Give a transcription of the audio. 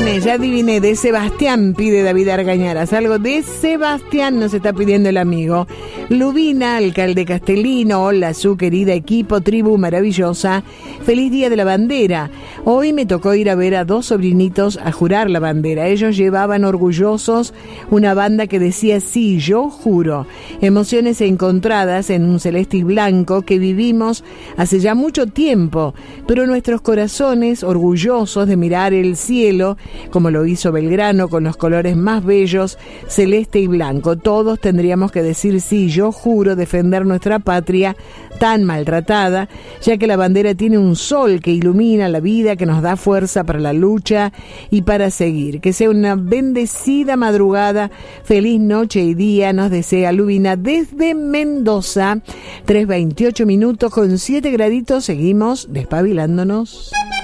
ya adiviné, de Sebastián pide David Argañaras. Algo de Sebastián nos está pidiendo el amigo. Lubina, alcalde Castellino, hola su querida equipo, tribu maravillosa. Feliz día de la bandera. Hoy me tocó ir a ver a 2 sobrinitos a jurar la bandera. Ellos llevaban orgullosos una banda que decía sí, yo juro. Emociones encontradas en un celeste y blanco que vivimos hace ya mucho tiempo, pero nuestros corazones orgullosos de mirar el cielo, como lo hizo Belgrano con los colores más bellos, celeste y blanco. Todos tendríamos que decir sí, yo juro defender nuestra patria tan maltratada, ya que la bandera tiene un sol que ilumina la vida, que nos da fuerza para la lucha y para seguir. Que sea una bendecida madrugada, feliz noche y día, nos desea Lubina desde Mendoza. 3:28 con 7 graditos, seguimos despabilándonos.